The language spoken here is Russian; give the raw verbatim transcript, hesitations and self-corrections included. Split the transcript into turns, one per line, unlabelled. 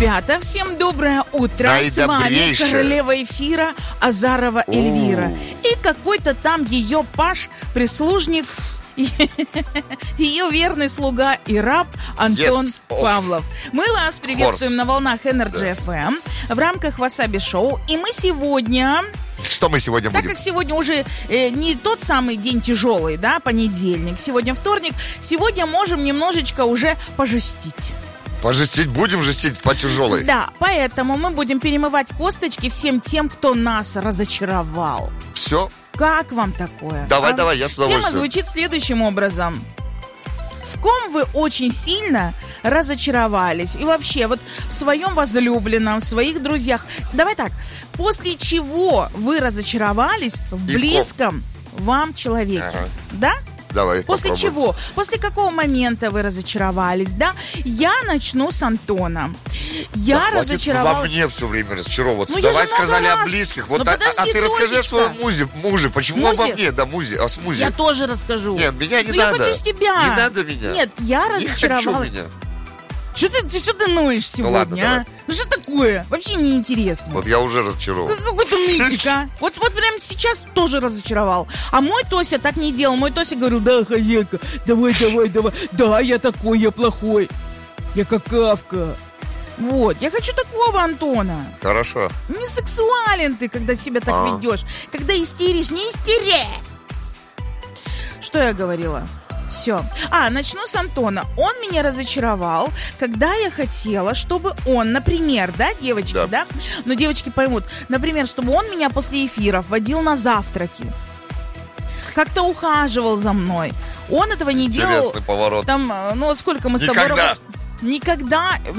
Ребята, всем доброе утро. С вами королева эфира Азарова Эльвира. И какой-то там ее паш, прислужник, ее верный слуга и раб Антон yes, Павлов. Мы вас приветствуем на волнах Energy эф эм в рамках Wasabi Show. И мы сегодня...
Что мы сегодня будем?
Так как сегодня уже э, не тот самый день тяжелый, да, понедельник, сегодня вторник, сегодня можем немножечко уже пожестить.
Пожестить будем, жестить по тяжелой.
Да, поэтому мы будем перемывать косточки всем тем, кто нас разочаровал.
Все?
Как вам такое?
Давай,
а?
давай, я с удовольствием.
Тема звучит следующим образом. В ком вы очень сильно разочаровались? И вообще, вот в своем возлюбленном, в своих друзьях. Давай так, после чего вы разочаровались в
И
близком
в
вам человеке? Ага. Да?
Давай,
После
попробуй.
чего? После какого момента вы разочаровались, да? Я начну с Антона. Я
да,
разочаровалась...
во мне все время разочаровываться.
Ну,
Давай сказали
раз...
о близких. Вот,
ну,
а,
подожди,
а ты
точечка.
расскажи о своем музе, муже. Почему
Музе?
обо мне? Да, музе. А с музе?
Я тоже расскажу.
Нет, меня не
ну,
надо.
Я хочу с тебя.
Не надо меня.
Нет, я
не
разочаровалась.
хочу меня.
Что ты, что ты ноешь сегодня,
ну, ладно,
а?
давай.
Ну что такое? Вообще неинтересно.
Вот я уже разочарован.
Какой-то нытик, а? Вот, вот прямо сейчас тоже разочаровал. А мой Тося так не делал. Мой Тося говорил, да, хозяйка, давай, давай, давай. Да, я такой, я плохой. Я как Кавка. Вот, я хочу такого Антона.
Хорошо.
Не сексуален ты, когда себя так А-а. ведешь. Когда истеришь, не истери. Что я говорила? Все. А, начну с Антона. Он меня разочаровал, когда я хотела, чтобы он, например, да, девочки, да, да? Ну, девочки поймут. Например, чтобы он меня после эфиров водил на завтраки. Как-то ухаживал за мной. Он этого не
Интересный
делал.
поворот.
Там, ну, вот сколько мы с
Никогда.
тобой... Никогда.